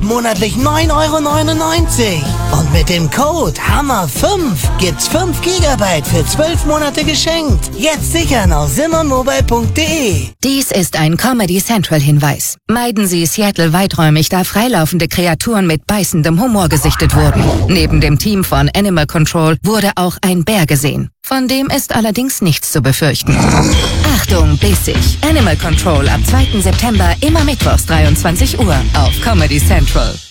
monatlich 9,99 €. Und mit dem Code HAMMER5 gibt's 5 GB für 12 Monate geschenkt. Jetzt sichern auf simmermobile.de. Dies ist ein Comedy Central Hinweis. Meiden Sie Seattle weiträumig, da freilaufende Kreaturen mit beißendem Humor gesichtet wurden. Neben dem Team von Animal Control wurde auch ein Bär gesehen. Von dem ist allerdings nichts zu befürchten. Achtung, bissig. Animal Control ab 2. September immer mittwochs 23 Uhr auf Comedy Central.